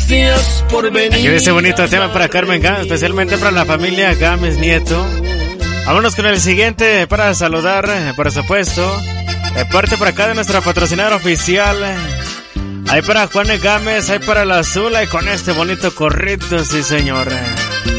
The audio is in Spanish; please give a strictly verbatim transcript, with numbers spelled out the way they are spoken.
días por venir. Aquí dice bonito tema para Carmen Gámez, especialmente para la familia Gámez Nieto. Vámonos con el siguiente para saludar, por supuesto, de parte por acá de nuestra patrocinadora oficial. Hay para Juan Gámez, hay para la Azul, y con este bonito corrito, sí señor.